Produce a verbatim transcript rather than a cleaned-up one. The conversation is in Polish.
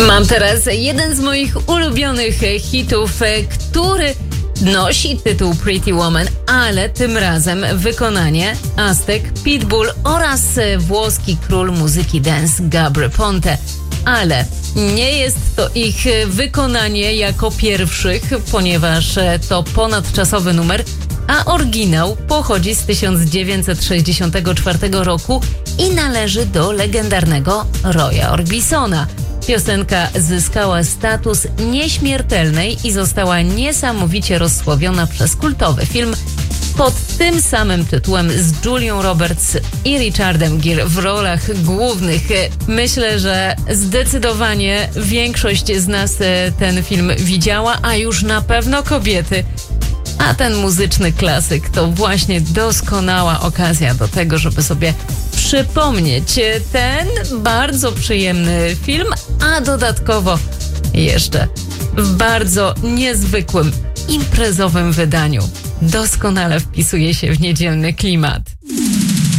Mam teraz jeden z moich ulubionych hitów, który nosi tytuł Pretty Woman, ale tym razem wykonanie Aztek, Pitbull oraz włoski król muzyki dance Gabry Ponte. Ale nie jest to ich wykonanie jako pierwszych, ponieważ to ponadczasowy numer, a oryginał pochodzi z tysiąc dziewięćset sześćdziesiątego czwartego roku i należy do legendarnego Roya Orbisona. Piosenka zyskała status nieśmiertelnej i została niesamowicie rozsławiona przez kultowy film pod tym samym tytułem z Julią Roberts i Richardem Gere w rolach głównych. Myślę, że zdecydowanie większość z nas ten film widziała, a już na pewno kobiety. A ten muzyczny klasyk to właśnie doskonała okazja do tego, żeby sobie przypomnieć ten bardzo przyjemny film, a dodatkowo jeszcze w bardzo niezwykłym, imprezowym wydaniu. Doskonale wpisuje się w niedzielny klimat.